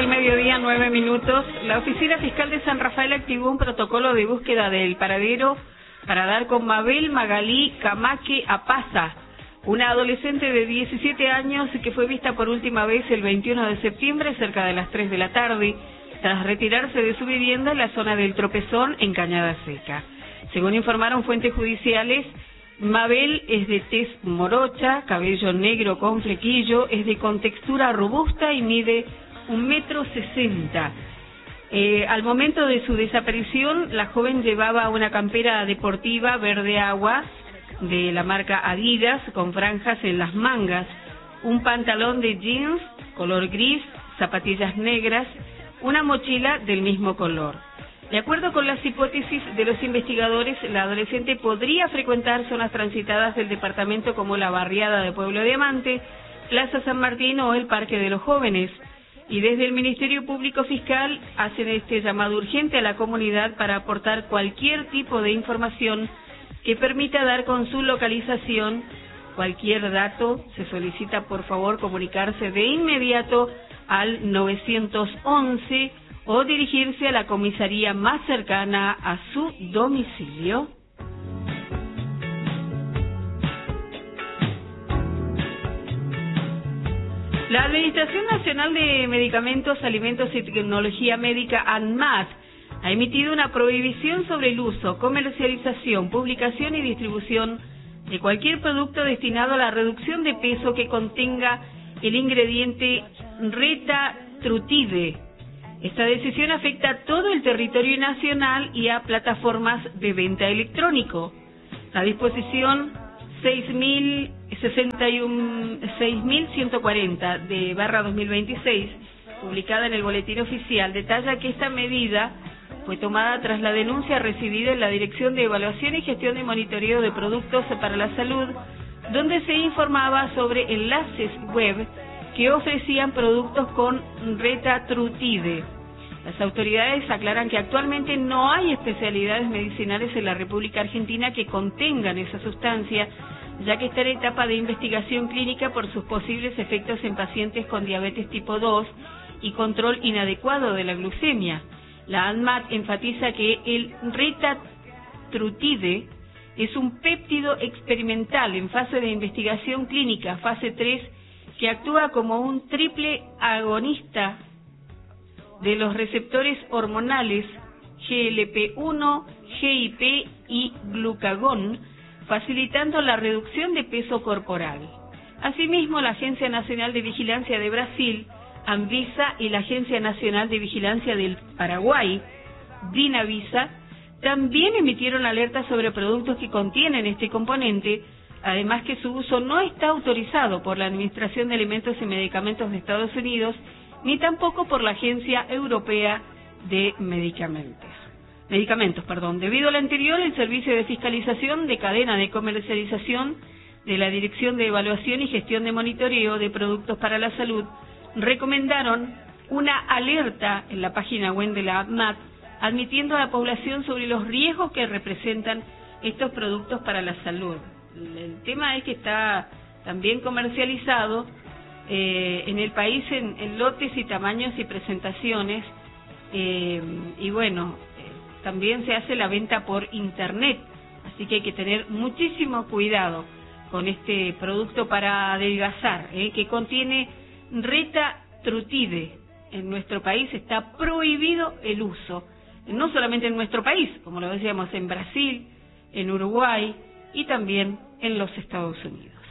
del mediodía, 9 minutos. La Oficina Fiscal de San Rafael activó un protocolo de búsqueda del paradero para dar con Mabel Magalí Camaque Apaza, una adolescente de 17 años que fue vista por última vez el 21 de septiembre cerca de las 3 de la tarde, tras retirarse de su vivienda en la zona del Tropezón, en Cañada Seca. Según informaron fuentes judiciales, Mabel es de tez morocha, cabello negro con flequillo, es de contextura robusta y mide 1,60 m. Al momento de su desaparición, la joven llevaba una campera deportiva verde agua de la marca Adidas con franjas en las mangas, un pantalón de jeans color gris, zapatillas negras, una mochila del mismo color. De acuerdo con las hipótesis de los investigadores, la adolescente podría frecuentar zonas transitadas del departamento como la barriada de Pueblo Diamante, Plaza San Martín o el Parque de los Jóvenes. Y desde el Ministerio Público Fiscal hacen este llamado urgente a la comunidad para aportar cualquier tipo de información que permita dar con su localización. Cualquier dato se solicita, por favor, comunicarse de inmediato al 911 o dirigirse a la comisaría más cercana a su domicilio. La Administración Nacional de Medicamentos, Alimentos y Tecnología Médica, ANMAT, ha emitido una prohibición sobre el uso, comercialización, publicación y distribución de cualquier producto destinado a la reducción de peso que contenga el ingrediente retatrutide. Esta decisión afecta a todo el territorio nacional y a plataformas de venta electrónico. La disposición 6.140 de /2026, publicada en el Boletín Oficial, detalla que esta medida fue tomada tras la denuncia recibida en la Dirección de Evaluación y Gestión de Monitoreo de Productos para la Salud, donde se informaba sobre enlaces web que ofrecían productos con retatrutide. Las autoridades aclaran que actualmente no hay especialidades medicinales en la República Argentina que contengan esa sustancia, ya que está en etapa de investigación clínica por sus posibles efectos en pacientes con diabetes tipo 2 y control inadecuado de la glucemia. La ANMAT enfatiza que el retatrutide es un péptido experimental en fase de investigación clínica, fase 3, que actúa como un triple agonista de los receptores hormonales GLP-1, GIP y glucagón, facilitando la reducción de peso corporal. Asimismo, la Agencia Nacional de Vigilancia de Brasil, Anvisa, y la Agencia Nacional de Vigilancia del Paraguay, Dinavisa, también emitieron alertas sobre productos que contienen este componente, además que su uso no está autorizado por la Administración de Alimentos y Medicamentos de Estados Unidos, ni tampoco por la Agencia Europea de Medicamentos. Debido a lo anterior, el Servicio de Fiscalización de Cadena de Comercialización de la Dirección de Evaluación y Gestión de Monitoreo de Productos para la Salud recomendaron una alerta en la página web de la ANMAT, admitiendo a la población sobre los riesgos que representan estos productos para la salud. El tema es que está también comercializado en el país en lotes y tamaños y presentaciones, y bueno, también se hace la venta por internet, así que hay que tener muchísimo cuidado con este producto para adelgazar, que contiene retatrutide. En nuestro país está prohibido el uso, no solamente en nuestro país, como lo decíamos, en Brasil, en Uruguay y también en los Estados Unidos.